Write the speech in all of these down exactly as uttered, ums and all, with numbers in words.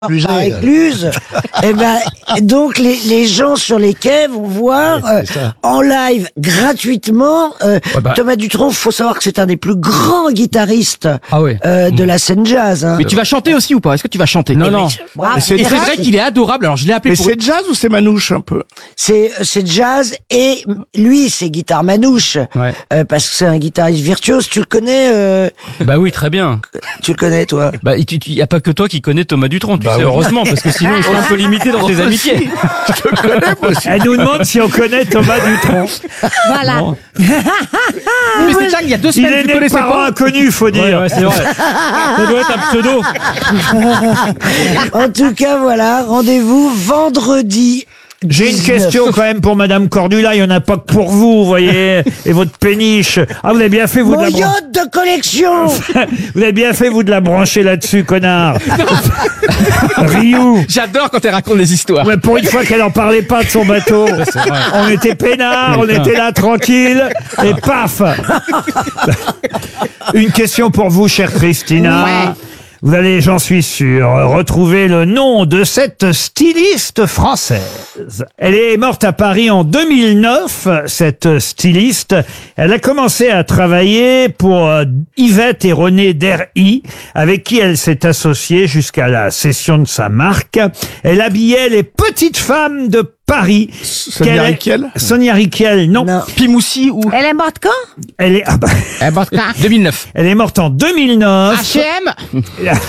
Plus à Écluse, et ben donc les, les gens sur les quais vont voir Ouais, euh, en live gratuitement euh, Ouais, bah. Thomas Dutronc. Faut savoir que c'est un des plus grands guitaristes Ah ouais. euh, de la scène jazz. Hein. Mais tu vas chanter aussi ou pas? Est-ce que tu vas chanter? Non, non. Bravo. Et c'est vrai qu'il est adorable. Alors je l'ai appelé Mais pour. c'est jazz ou c'est manouche un peu? C'est c'est jazz et lui c'est guitare manouche Ouais. euh, parce que c'est un guitariste virtuose. Tu le connais euh, Bah oui, très bien. Tu le connais toi? Bah, il il y a pas que toi qui connais Thomas Dutronc, tu Bah sais, oui. heureusement, parce que sinon, il serait un peu limité dans ses amitiés. Je le connais, moi aussi. Elle nous demande si on connaît Thomas Dutronc. Voilà. Mais c'est ça, il y a deux Il semaines est tu né de connaissais parents pas. inconnus, faut dire. Ouais, ouais, c'est vrai. Ça doit être un pseudo. En tout cas voilà, rendez-vous vendredi. J'ai une dix-neuf. question quand même pour Madame Cordula, il n'y en a pas que pour vous, vous voyez, et votre péniche. Ah, vous avez bien fait, vous, de Mon la, bran- yacht de collection. vous avez bien fait, vous, de la brancher là-dessus, connard. Ryu. J'adore quand elle raconte des histoires. Ouais, pour une fois qu'elle en parlait pas de son bateau. On était peinards, on était là tranquille, et paf. Une question pour vous, chère Christina. Vous allez, j'en suis sûr, retrouver le nom de cette styliste française. Elle est morte à Paris en deux mille neuf, cette styliste. Elle a commencé à travailler pour euh, Yvette et René Derhy, avec qui elle s'est associée jusqu'à la cession de sa marque. Elle habillait les petites femmes de Paris. Sonia Qu'elle est- Rykiel Sonia Rykiel, non. Non. Pimoussi ou. Elle est morte quand? Elle est, ah bah, deux mille neuf. elle est morte en deux mille neuf. H et M.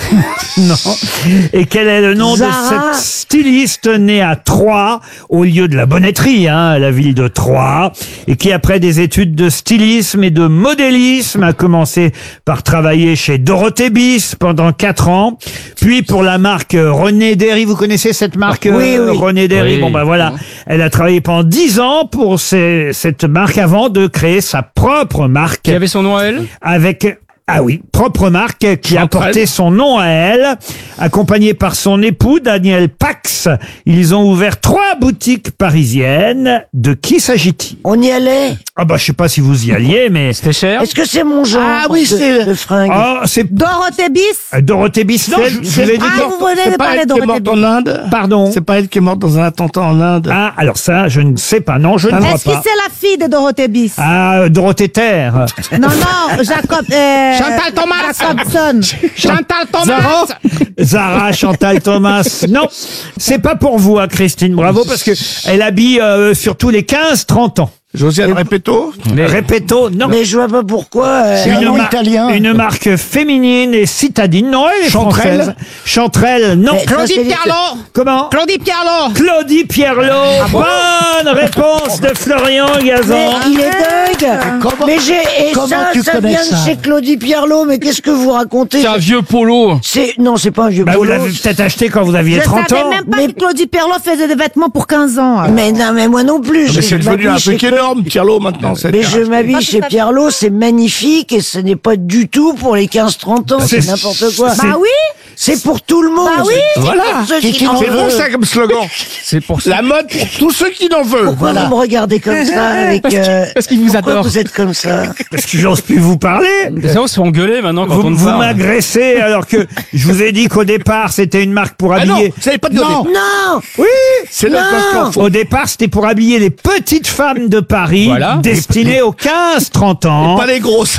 Non. Et quel est le nom Zara. de cette styliste née à Troyes, au lieu de la Bonnetterie, hein, la ville de Troyes, et qui, après des études de stylisme et de modélisme, a commencé par travailler chez Dorothée Bis pendant quatre ans, puis pour la marque René Derhy. Vous connaissez cette marque? Oui, euh, oui. René Derhy. Oui. Bon, bah voilà. Elle a travaillé pendant dix ans pour ces- cette marque avant de créer sa propre marque Qui avait son nom à elle? avec, ah oui, propre marque qui a Chantal. porté son nom à elle, accompagnée par son époux Daniel Pax. Ils ont ouvert trois boutiques parisiennes. De qui s'agit-il? On y allait. Ah bah je sais pas si vous y alliez, mais C'était cher? Est-ce que c'est mon genre Ah oui, de, c'est- de fringue? oh, c'est Dorothée Bis? Dorothée Bis. Non, je, je l'ai dit. Ah, vous venez C'est de pas parler elle de qui est Dorothée morte Bis. en Inde? Pardon. C'est pas elle qui est morte dans un attentat en Inde? Ah, alors ça, je ne sais pas. Non, je ne crois Est-ce que pas. c'est la fille de Dorothée Bis? Ah, euh, Dorothée Terre. Non, non, Jacob... Euh, Chantal Thomas. Jacobson. Chantal Thomas. Zara, Zara, Chantal Thomas. Non, c'est pas pour vous, hein, Christine. Bravo, parce que elle habille euh, surtout les quinze trente ans. Josiane Repetto? Répéto, non. Mais je vois pas pourquoi. euh, un nom mar- italien. Une marque féminine et citadine. Non, elle est Chanterelle. française. Chanterelle, non. Mais ça, Claudie c'est- Pierlot. Comment? Claudie Pierlot. Claudie Pierlot. Bonne réponse de Florian Mais Gazan. il est dingue. Comment- Mais j'ai et comment ça, tu ça connais vient ça de chez Claudie Pierlot. Mais qu'est-ce que vous racontez? C'est un vieux polo. C'est non, c'est pas un vieux Bah, vous polo. l'avez peut-être acheté quand vous aviez Je trente savais ans. même pas Mais- que Claudie Pierlot faisait des vêtements pour quinze ans. alors. Mais non, mais moi non plus. Mais Je c'est devenu un m'habille truc chez- énorme, Pierlot, maintenant. c'est- Mais je m'habille Pas chez tout à fait. Pierlot, c'est magnifique et ce n'est pas du tout pour les quinze trente ans, c'est c'est- n'importe quoi. c'est- Bah oui. C'est pour tout le monde. Bah oui. Voilà. Ceux qui C'est en bon veulent. ça comme slogan. C'est pour ça. La mode pour tous ceux qui n'en veulent. Pourquoi vous me regardez comme ça avec euh, parce qu'il vous pourquoi adore. vous êtes comme ça? Parce que j'ose plus vous parler. Ça, on se fait engueuler maintenant quand Vous, on te vous parle. m'agressez alors que je vous ai dit qu'au départ c'était une marque pour Ah non, habiller. vous savez pas de Non, Non. Oui. c'est le Non. parce qu'on Au départ, c'était pour habiller les petites femmes de Paris, Voilà. destinées aux quinze trente ans. pas les grosses.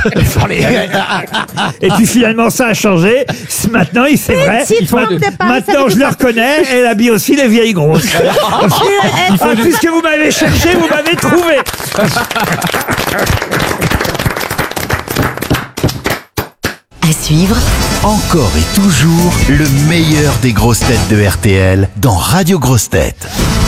Et puis finalement, ça a changé. C'est- Maintenant, il c'est vrai. Petite femme de Paris, ça Maintenant, veut je tout le reconnais. Elle habille aussi les vieilles grosses. Ah, puisque vous m'avez cherché, vous m'avez trouvé. À suivre, Encore et toujours le meilleur des grosses têtes de R T L dans Radio Grosses Têtes.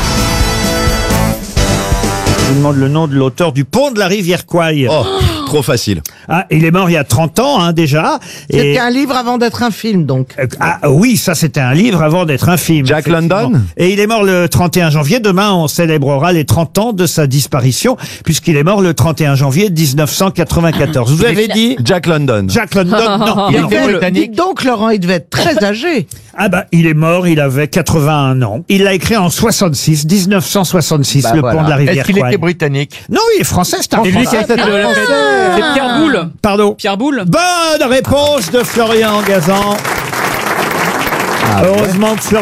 Je vous demande le nom de l'auteur du Pont de la Rivière Kwai. Oh, trop facile. Ah, il est mort il y a trente ans, hein, déjà. Et, C'était un livre avant d'être un film, donc. euh, ah oui, ça c'était un livre avant d'être un film. Jack effectivement. London. Et il est mort le trente et un janvier. Demain, on célébrera les trente ans de sa disparition, puisqu'il est mort le trente et un janvier mille neuf cent quatre-vingt-quatorze. Vous avez dit Jack London. Jack London? Non. Il non. était britannique. Dites donc, Laurent, il devait être très âgé. Ah bah, il est mort, il avait quatre-vingt-un ans. Il l'a écrit en soixante-six, mille neuf cent soixante-six, Bah le voilà. pont de la rivière Est-ce qu'il Kwai. était britannique? Non, il est français, c'est un Et lui qui Français. a été de la fête. C'est Pierre Boulle. Pardon. Pierre Boulle. Bonne réponse de Florian Gazan. Heureusement que Florian